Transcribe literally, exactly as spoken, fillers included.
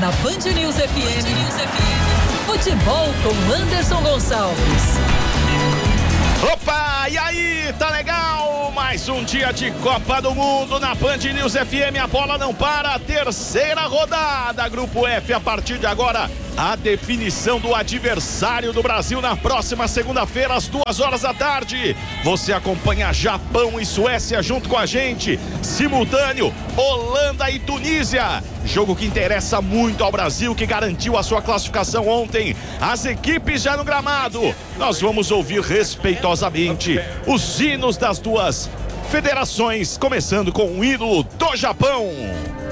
na Band News F M. Futebol com Anderson Gonçalves. Opa, e aí, tá legal? Mais um dia de Copa do Mundo na Band News F M, a bola não para, terceira rodada, Grupo F, a partir de agora, a definição do adversário do Brasil na próxima segunda-feira, às duas horas da tarde. Você acompanha Japão e Suécia junto com a gente, simultâneo, Holanda e Tunísia. Jogo que interessa muito ao Brasil, que garantiu a sua classificação ontem. As equipes já no gramado. Nós vamos ouvir respeitosamente os hinos das duas federações, começando com o ídolo do Japão.